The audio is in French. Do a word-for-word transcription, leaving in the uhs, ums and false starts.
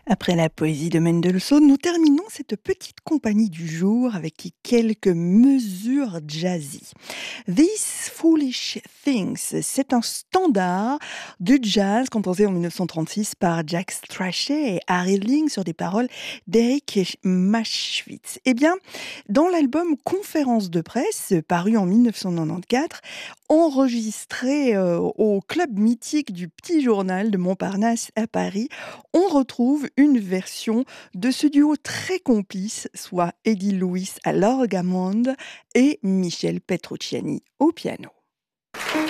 Après la poésie de Mendelssohn, nous terminons cette petite compagnie du jour avec quelques mesures jazzy. These Foolish Things, c'est un standard du jazz composé en mille neuf cent trente-six par Jack Strachey et Harry Ling sur des paroles d'Eric Maschwitz. Eh bien, dans l'album Conférence de presse, paru en mille neuf cent quatre-vingt-quatorze, enregistré euh, au club mythique du Petit Journal de Montparnasse à Paris, on retrouve une version de ce duo très complice, soit Eddie Lewis à l'orgue à monde et Michel Petrucciani au piano.